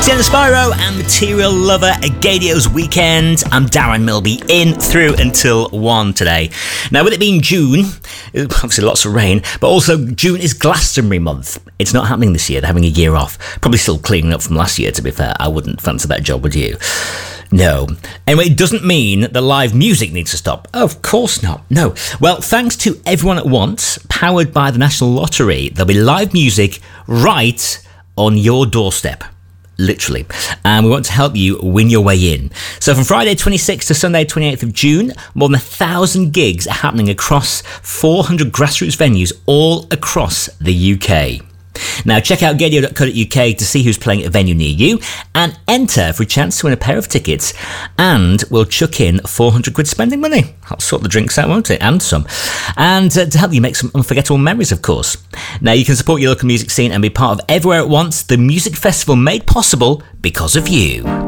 Luciano Spyro and Material Lover, Gaydio's Weekend. I'm Darren Milby, in through until 1 today. Now, with it being June, obviously lots of rain, but also June is Glastonbury month. It's not happening this year, they're having a year off. Probably still cleaning up from last year, to be fair. I wouldn't fancy that job, would you? No. Anyway, it doesn't mean that live music needs to stop. Oh, of course not. No. Well, thanks to Everyone at Once, powered by the National Lottery, there'll be live music right on your doorstep. Literally. And we want to help you win your way in. So from Friday 26th to Sunday 28th of June, more than 1,000 gigs are happening across 400 grassroots venues all across the UK. Now check out gadio.co.uk to see who's playing at a venue near you and enter for a chance to win a pair of tickets, and we'll chuck in 400 quid spending money. I'll sort the drinks out, won't it? And some. And to help you make some unforgettable memories, of course. Now you can support your local music scene and be part of Everywhere at Once, the music festival made possible because of you.